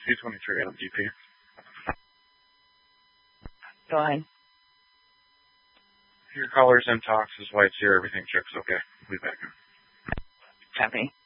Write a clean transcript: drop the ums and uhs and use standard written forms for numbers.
C23 MDP. Go ahead. Your caller's in talks, his wife's here, everything checks okay. We'll be back. Copy.